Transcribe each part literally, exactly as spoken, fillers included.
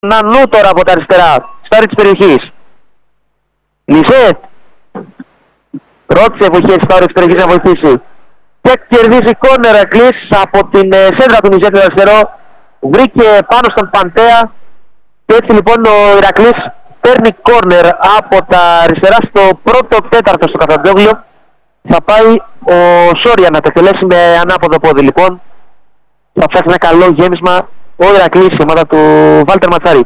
Νανού τώρα από τα αριστερά, στα όρη της περιοχής. Νιζέτ. Ρώτησε βοηθήσει στα όρη της περιοχής να βοηθήσει. Και κερδίζει κόρνερ Ηρακλής από την ε, σέντρα του Νιζέτ το αριστερό. Βρήκε πάνω στον Παντέα. Και έτσι λοιπόν ο Ηρακλής παίρνει κόρνερ από τα αριστερά στο πρώτο τέταρτο στο Καφτατζόγλιο. Θα πάει ο Σόρια να το εκτελέσει με ανάποδο πόδι λοιπόν. Θα ψάξει ένα καλό γέμισμα ο Ηρακλής, η ομάδα του Βάλτερ Ματσάρη.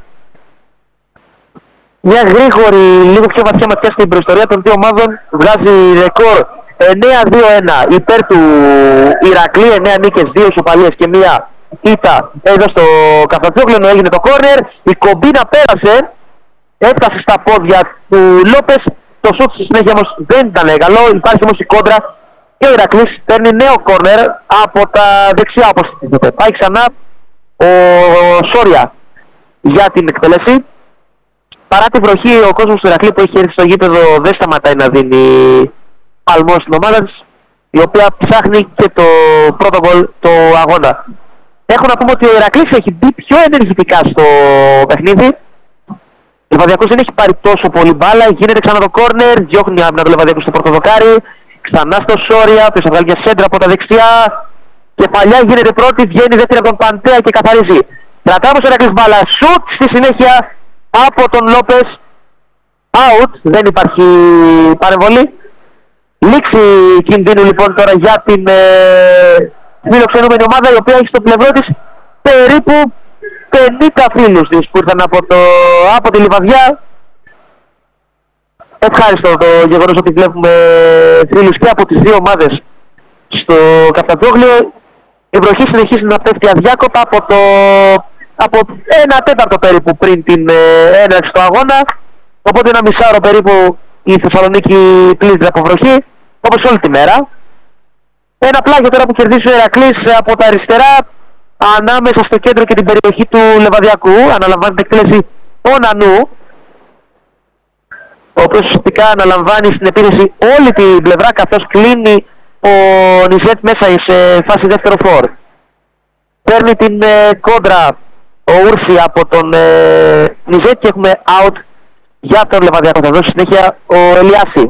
Μια γρήγορη, λίγο πιο βαθιά ματιά στην προϊστορία των δύο ομάδων βγάζει ρεκόρ εννέα δύο ένα υπέρ του Ηρακλή, εννέα νίκες, δύο ισοπαλίες και μία ήττα εδώ στο Καφτατζόγλιο, ενώ έγινε το κόρνερ. Η κομπίνα πέρασε, έφτασε στα πόδια του Λόπες. Το σούτ στη συνέχεια όμως δεν ήταν καλό, υπάρχει όμως η κόντρα και ο Ηρακλής παίρνει νέο κόρνερ από τα δεξιά όπως είπατε. Πάει ξανά ο Σόρια για την εκτέλεση. Παρά τη βροχή ο κόσμος του Ηρακλή που έχει έρθει στο γήπεδο δεν σταματάει να δίνει παλμό στην ομάδα της, η οποία ψάχνει και το πρώτο γκολ του αγώνα. Έχω να πούμε ότι ο Ηρακλής έχει μπει πιο ενεργητικά στο παιχνίδι. Ο Λεβαδιακός δεν έχει πάρει τόσο πολύ μπάλα, γίνεται ξανά το κόρνερ, διώχνει άμυνα το Λεβαδιακό στο πρώτο δοκάρι, ξανά στο Σόρια, που θα βγάλει μια σέντρα από τα δεξιά. Και παλιά γίνεται πρώτη, βγαίνει δεύτερη από τον Παντέα και καθαρίζει. Κρατάμε ο Ηρακλής μπάλα, σουτ στη συνέχεια από τον Λόπες. Out, δεν υπάρχει παρεμβολή. Λήξη κινδύνου λοιπόν τώρα για την ε, φιλοξενούμενη ομάδα, η οποία έχει στο πλευρό της περίπου πενήντα φίλους της που ήρθαν από, το, από τη Λιβαδιά. Ευχάριστο το γεγονός ότι βλέπουμε φίλους και από τις δύο ομάδες στο Καφτατζόγλιο. Η βροχή συνεχίζει να πέφτει αδιάκοπα από το από ένα τέταρτο περίπου πριν την ε, έναρξη του αγώνα. Οπότε ένα μισάωρο περίπου η Θεσσαλονίκη πλήττεται από βροχή, όπως όλη τη μέρα. Ένα πλάγιο τώρα που κερδίζει ο Ηρακλής από τα αριστερά ανάμεσα στο κέντρο και την περιοχή του Λεβαδιακού. Αναλαμβάνει την εκτέλεση ο Νανού, ο οποίος ουσιαστικά αναλαμβάνει στην επίθεση όλη την πλευρά, καθώς κλείνει ο Νιζέτ μέσα σε φάση δεύτερο φόρ. Παίρνει την ε, κόντρα ο Ούρση από τον ε, Νιζέτ και έχουμε out για τον Λεβαδιακό. Θα δώσει συνέχεια ο Ελιάση.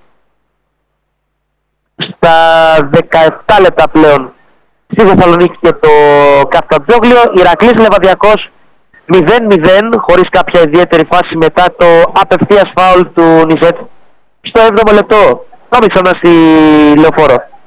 Στα δεκαεπτά λεπτά πλέον στη Θεσσαλονίκη και το Καφτατζόγλιο. Ηρακλής Λεβαδιακός μηδέν μηδέν, χωρίς κάποια ιδιαίτερη φάση μετά το απευθείας φάουλ του Νιζέτ στο έβδομο λεπτό. Πάμε ξανά στη Λεωφόρο.